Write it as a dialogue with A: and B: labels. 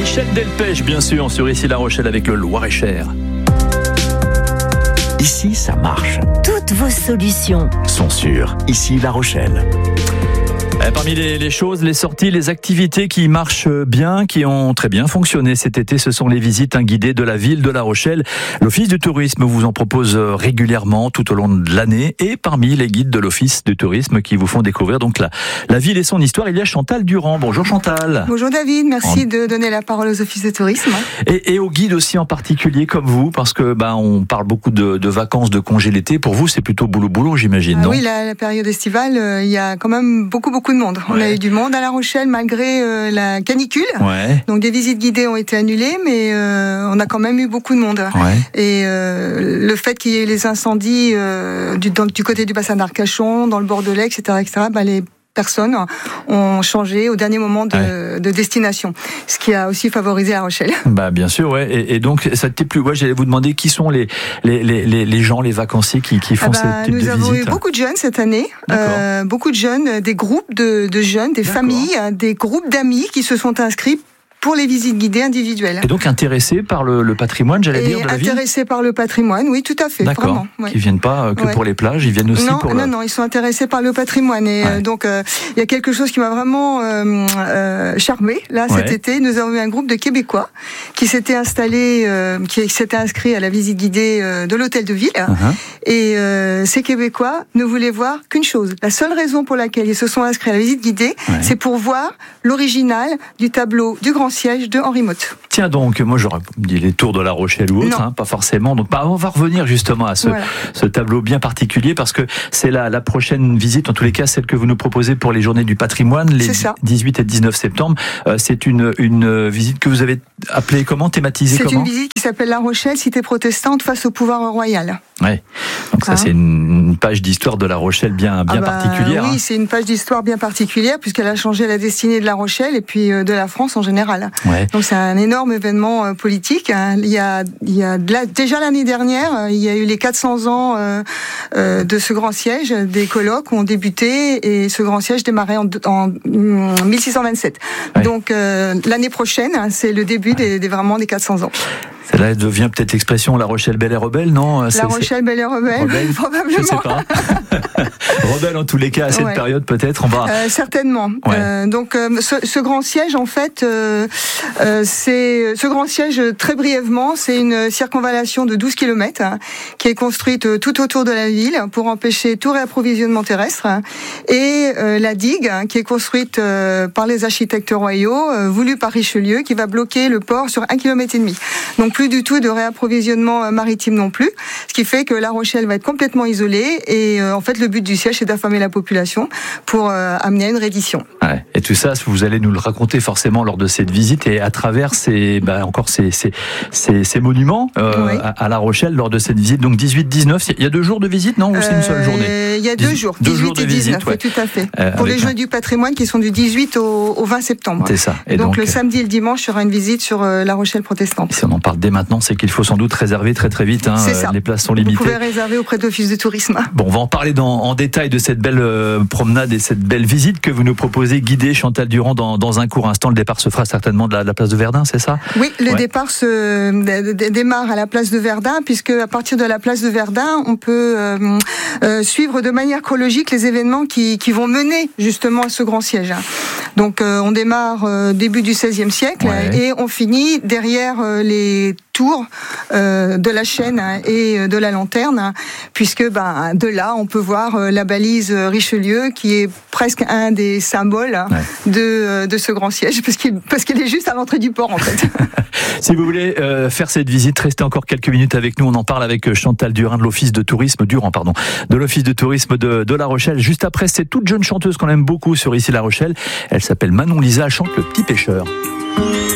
A: Michel Delpech, bien sûr, sur Ici La Rochelle avec le Loir-et-Cher.
B: Ici, ça marche.
C: Toutes vos solutions
B: Sont sur Ici La Rochelle.
A: Parmi les choses, les sorties, les activités qui marchent bien, qui ont très bien fonctionné cet été, ce sont les visites guidées de la ville de La Rochelle. L'Office du tourisme vous en propose régulièrement tout au long de l'année. Et parmi les guides de l'Office du tourisme qui vous font découvrir donc la ville et son histoire, il y a Chantal Durand. Bonjour Chantal.
D: Bonjour David, merci de donner la parole aux offices de tourisme.
A: Et aux guides aussi en particulier comme vous, parce que on parle beaucoup de vacances, de congés l'été. Pour vous, c'est plutôt boulot, j'imagine, non ?
D: Oui, la période estivale, il y a quand même beaucoup de monde. On a eu du monde à La Rochelle malgré la canicule.
A: Ouais.
D: Donc des visites guidées ont été annulées, mais on a quand même eu beaucoup de monde.
A: Ouais.
D: Et le fait qu'il y ait les incendies du côté du bassin d'Arcachon, dans le Bordelais, etc., les personnes ont changé au dernier moment de destination, ce qui a aussi favorisé La Rochelle.
A: Bien sûr, ouais. Et donc ça t'est plus. J'allais vous demander qui sont les gens, les vacanciers qui font cette type de visite.
D: Nous avons eu beaucoup de jeunes cette année, beaucoup de jeunes, des groupes de jeunes, des familles, des groupes d'amis qui se sont inscrits pour les visites guidées individuelles.
A: Et donc intéressés par le patrimoine, de la ville ?
D: Intéressés par le patrimoine, oui, tout à fait.
A: D'accord.
D: Vraiment, ouais.
A: Qui viennent pas que pour les plages, ils viennent aussi pour
D: Non, ils sont intéressés par le patrimoine. Et donc, il y a quelque chose qui m'a vraiment charmé, cet été. Nous avons eu un groupe de Québécois qui s'était installé, qui s'était inscrit à la visite guidée de l'hôtel de ville. Et ces Québécois ne voulaient voir qu'une chose. La seule raison pour laquelle ils se sont inscrits à la visite guidée, c'est pour voir l'original du tableau du Grand Siège de Henri Motte.
A: Tiens donc, moi j'aurais dit les tours de La Rochelle ou autre, pas forcément. Donc on va revenir justement à ce tableau bien particulier parce que c'est la prochaine visite, en tous les cas celle que vous nous proposez pour les journées du patrimoine, les 18 et 19 septembre. C'est une visite que vous avez appelée comment, thématisée comment ?
D: C'est une visite qui s'appelle La Rochelle, cité protestante face au pouvoir royal.
A: Ouais. Donc ça c'est une page d'histoire de La Rochelle bien particulière.
D: Oui, c'est une page d'histoire bien particulière puisqu'elle a changé la destinée de La Rochelle et puis de la France en général. Donc c'est un énorme événement politique. Il y a déjà l'année dernière, il y a eu les 400 ans de ce grand siège. Des colloques ont débuté et ce grand siège démarrait en 1627. Donc l'année prochaine, c'est le début vraiment des 400 ans.
A: Celle-là devient peut-être l'expression La Rochelle belle et rebelle, non ?
D: La Rochelle belle et rebelle, probablement.
A: Je sais pas. Rebelle en tous les cas à cette période peut-être.
D: Certainement. Donc ce grand siège en fait, ce grand siège très brièvement, c'est une circonvallation de 12 km qui est construite tout autour de la ville pour empêcher tout réapprovisionnement terrestre et la digue qui est construite par les architectes royaux, voulue par Richelieu, qui va bloquer le port sur 1,5 km. Donc plus du tout de réapprovisionnement maritime non plus, ce qui fait que La Rochelle va être complètement isolée et en fait le but du siège c'est d'affamer la population pour amener à une reddition.
A: Et tout ça, vous allez nous le raconter forcément lors de cette visite et à travers ces monuments à La Rochelle lors de cette visite. Donc 18-19, il y a 2 jours de visite, non ? Ou c'est une seule journée ?
D: Il y a 2 jours, 18 et 19, oui, tout à fait. Pour les Journées du patrimoine qui sont du 18 au 20 septembre.
A: C'est ça.
D: Et donc le samedi et le dimanche, il y aura une visite sur La Rochelle protestante.
A: Si on en parle dès maintenant, c'est qu'il faut sans doute réserver très très vite.
D: C'est ça.
A: Les places sont limitées.
D: Vous pouvez réserver auprès de l'Office de tourisme.
A: Bon, on va en parler en détail de cette belle promenade et cette belle visite que vous nous proposez, guidée Chantal Durand, dans un court instant. Le départ se fera certainement de la place de Verdun, c'est ça ?
D: Oui, le départ démarre à la place de Verdun, puisque à partir de la place de Verdun, on peut suivre de manière chronologique les événements qui vont mener justement à ce grand siège. Donc on démarre début du XVIe siècle et on finit derrière les tours de la chaîne et de la lanterne, puisque de là on peut voir la balise Richelieu qui est presque un des symboles de ce grand siège, parce qu'il est juste à l'entrée du port en fait.
A: Si vous voulez faire cette visite, restez encore quelques minutes avec nous. On en parle avec Chantal Durand de l'Office de tourisme de l'Office de tourisme de La Rochelle. Juste après, cette toute jeune chanteuse qu'on aime beaucoup sur Ici La Rochelle. Elle s'appelle Manon Lisa, elle chante Le Petit Pêcheur.